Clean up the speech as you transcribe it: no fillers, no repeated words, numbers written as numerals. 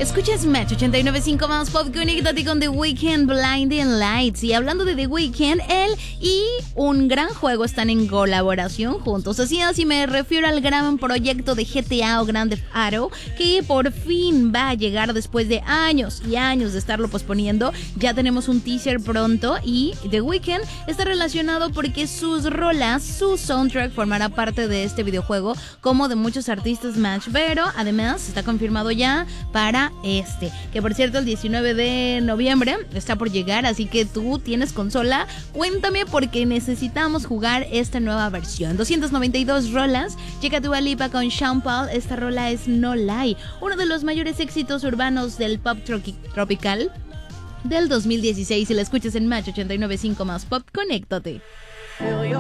Escuchas Match 89.5 más Pop, conéctate con The Weeknd, Blinding Lights. Y hablando de The Weeknd, él y un gran juego están en colaboración juntos. Así me refiero al gran proyecto de GTA o Grand Theft Auto, que por fin va a llegar después de años y años de estarlo posponiendo. Ya tenemos un teaser pronto y The Weeknd está relacionado porque sus rolas, su soundtrack formará parte de este videojuego, como de muchos artistas Match, pero además está confirmado ya para que por cierto el 19 de noviembre está por llegar, así que tú tienes consola, cuéntame porque necesitamos jugar esta nueva versión. 292 rolas, llega Dua Lipa con Sean Paul. Esta rola es No Lie, uno de los mayores éxitos urbanos del pop tropical del 2016. Si la escuchas en Match 89.5 más Pop, conéctate. Feel your